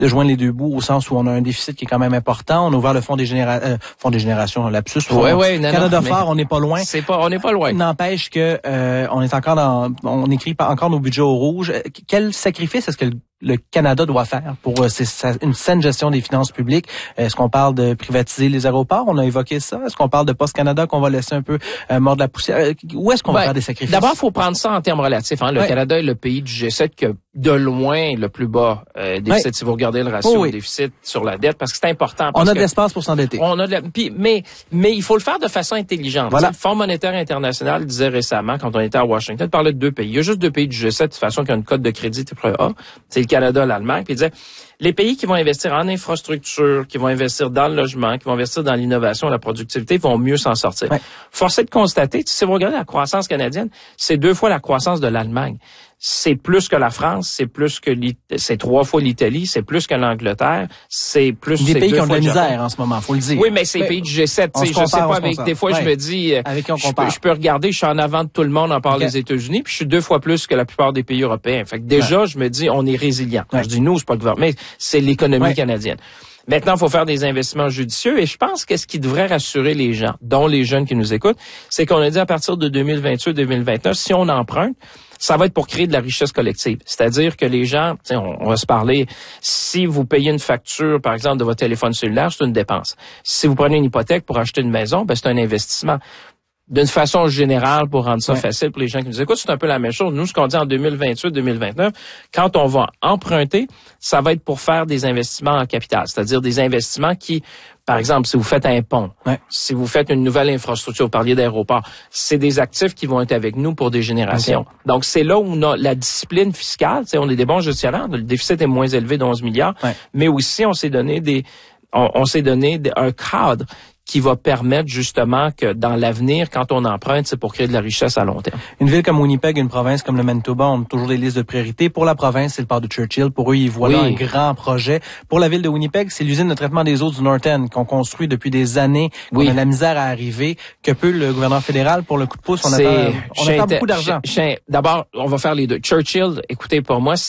de joindre les deux bouts au sens où on a un déficit qui est quand même important. On a ouvert le fonds des générations, lapsus. Canada Fort, on n'est pas loin. On n'est pas loin. N'empêche que on est encore on écrit encore nos budgets au rouge. Quel sacrifice est-ce que le Canada doit faire pour une saine gestion des finances publiques? Est-ce qu'on parle de privatiser les aéroports? On a évoqué ça. Est-ce qu'on parle de Post Canada qu'on va laisser un peu mordre la poussière? Où est-ce qu'on va faire des sacrifices? D'abord, il faut prendre ça en termes relatifs. Le Canada est le pays du G7 qui a de loin le plus bas déficit, si vous regardez le ratio déficit sur la dette, parce que c'est important. On a de l'espace pour s'endetter. Mais il faut le faire de façon intelligente. Voilà. Le Fonds monétaire international disait récemment, quand on était à Washington, il parlait de 2 pays. Il y a juste 2 pays du G7 de toute façon qui ont une cote de crédit très A. C'est le Canada, l'Allemagne. Puis il disait, les pays qui vont investir en infrastructure, qui vont investir dans le logement, qui vont investir dans l'innovation, la productivité, vont mieux s'en sortir. Ouais. Force est de constater, si vous regardez la croissance canadienne, c'est 2 fois la croissance de l'Allemagne. C'est plus que la France, c'est 3 fois l'Italie, c'est plus que l'Angleterre, c'est plus des pays qui ont de la misère en ce moment, faut le dire. Oui, mais c'est les pays du G7, je sais pas des fois je me dis avec qui on compare. Je peux regarder, je suis en avant de tout le monde en part des États-Unis, puis je suis 2 fois plus que la plupart des pays européens. Fait que déjà, je me dis on est résilient. Je dis nous, c'est pas le gouvernement, mais c'est l'économie canadienne. Maintenant, il faut faire des investissements judicieux et je pense que ce qui devrait rassurer les gens, dont les jeunes qui nous écoutent, c'est qu'on a dit à partir de 2028-2029, si on emprunte, ça va être pour créer de la richesse collective. C'est-à-dire que les gens, on va se parler, si vous payez une facture, par exemple, de votre téléphone cellulaire, c'est une dépense. Si vous prenez une hypothèque pour acheter une maison, c'est un investissement. D'une façon générale, pour rendre ça facile pour les gens qui nous écoutent, c'est un peu la même chose. Nous, ce qu'on dit en 2028-2029, quand on va emprunter, ça va être pour faire des investissements en capital, c'est-à-dire des investissements qui, par exemple, si vous faites un pont, si vous faites une nouvelle infrastructure, vous parliez d'aéroport, c'est des actifs qui vont être avec nous pour des générations. Okay. Donc, c'est là où on a la discipline fiscale. On est des bons gestionnaires. Le déficit est moins élevé d'11 milliards, mais aussi on s'est donné un cadre qui va permettre justement que dans l'avenir, quand on emprunte, c'est pour créer de la richesse à long terme. Une ville comme Winnipeg, une province comme le Manitoba ont toujours des listes de priorités. Pour la province, c'est le port de Churchill. Pour eux, ils voient là un grand projet. Pour la ville de Winnipeg, c'est l'usine de traitement des eaux du North End qu'on construit depuis des années. On a la misère à arriver. Que peut le gouvernement fédéral pour le coup de pouce? On attend beaucoup d'argent. D'abord, on va faire les deux. Churchill, écoutez, pour moi,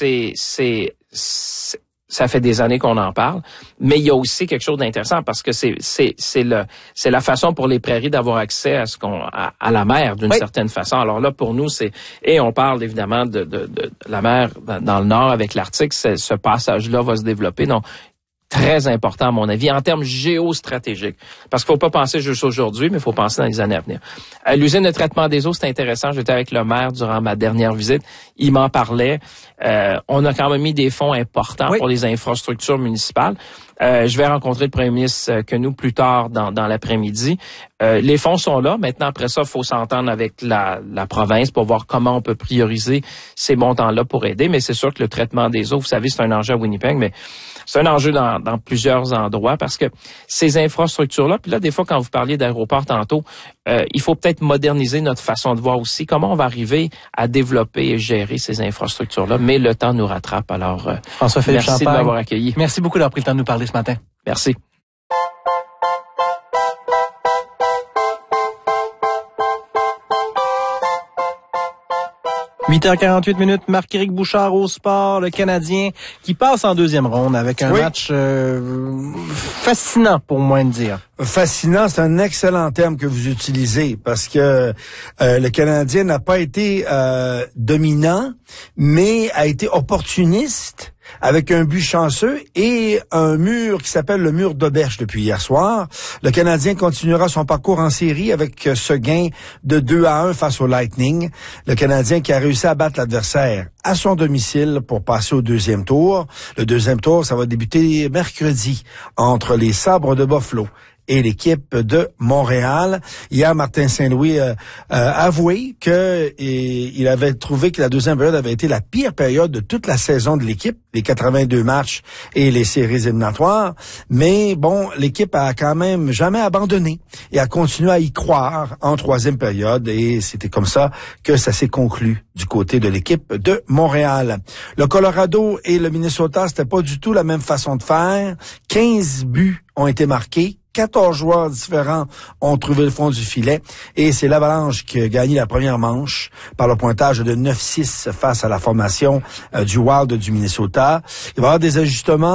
ça fait des années qu'on en parle, mais il y a aussi quelque chose d'intéressant parce que c'est la façon pour les prairies d'avoir accès à la mer d'une certaine façon. Alors là, pour nous, on parle évidemment de la mer dans le nord avec l'Arctique, ce passage-là va se développer. Donc, très important, à mon avis, en termes géostratégiques. Parce qu'il faut pas penser juste aujourd'hui, mais il faut penser dans les années à venir. L'usine de traitement des eaux, c'est intéressant. J'étais avec le maire durant ma dernière visite. Il m'en parlait. On a quand même mis des fonds importants pour les infrastructures municipales. Je vais rencontrer le premier ministre que nous plus tard dans l'après-midi. Les fonds sont là. Maintenant, après ça, il faut s'entendre avec la province pour voir comment on peut prioriser ces montants-là pour aider. Mais c'est sûr que le traitement des eaux, vous savez, c'est un enjeu à Winnipeg, mais c'est un enjeu dans plusieurs endroits parce que ces infrastructures-là, puis là, des fois, quand vous parliez d'aéroport tantôt, il faut peut-être moderniser notre façon de voir aussi comment on va arriver à développer et gérer ces infrastructures-là. Mais le temps nous rattrape. Alors, François-Philippe merci Champagne, de m'avoir accueilli. Merci beaucoup d'avoir pris le temps de nous parler ce matin. Merci. « 8h48, Marc-Éric Bouchard au sport, le Canadien qui passe en deuxième ronde avec un match fascinant pour moins de dire. Fascinant, c'est un excellent terme que vous utilisez parce que le Canadien n'a pas été dominant, mais a été opportuniste avec un but chanceux et un mur qui s'appelle le mur d'Auberge depuis hier soir. Le Canadien continuera son parcours en série avec ce gain de 2-1 face au Lightning. Le Canadien qui a réussi à battre l'adversaire à son domicile pour passer au deuxième tour. Le deuxième tour, ça va débuter mercredi entre les Sabres de Buffalo et l'équipe de Montréal. Hier, Martin Saint-Louis a avoué que il avait trouvé que la deuxième période avait été la pire période de toute la saison de l'équipe, les 82 matchs et les séries éliminatoires. Mais bon, l'équipe a quand même jamais abandonné et a continué à y croire en troisième période et c'était comme ça que ça s'est conclu du côté de l'équipe de Montréal. Le Colorado et le Minnesota, c'était pas du tout la même façon de faire. 15 buts ont été marqués. 14 joueurs différents ont trouvé le fond du filet et c'est l'Avalanche qui a gagné la première manche par le pointage de 9-6 face à la formation du Wild du Minnesota. Il va y avoir des ajustements